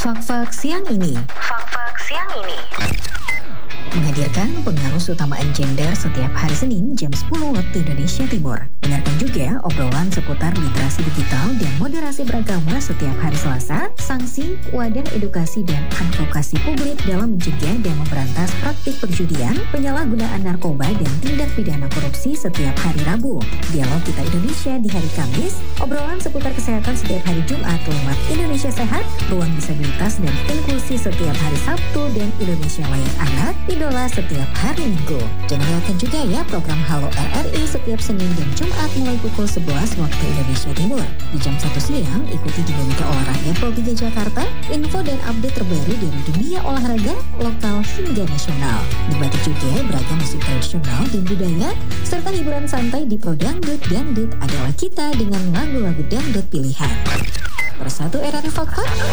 Fak-fak siang ini menghadirkan pengarus utamaan gender setiap hari Senin jam 10 waktu Indonesia Timur. Dengarkan juga obrolan seputar literasi digital dan moderasi beragama setiap hari Selasa, sanksi, wadah edukasi dan advokasi publik dalam mencegah dan memberantas praktik perjudian, penyalahgunaan narkoba dan tindak pidana korupsi setiap hari Rabu. Dialog Kita Indonesia di hari Kamis, obrolan seputar kesehatan setiap hari Jumat lewat Indonesia Sehat, ruang disabilitas dan inklusi setiap hari Sabtu dan Indonesia Layak Anak, Idola setiap hari Minggu. Jangan lewatkan juga ya program Halo RRI setiap Senin dan Jumat mulai pukul 11 waktu Indonesia Timur. Di jam 1 siang, ikuti dinamika olahraga Pro 3 Jakarta, info dan update terbaru dari dunia olahraga, lokal hingga nasional. Nikmati juga beragam musik tradisional dan budaya, serta hiburan santai di Pro Dangdut. Dangdut adalah kita dengan lagu-lagu dangdut pilihan. Persatu RRI Fak-Fak,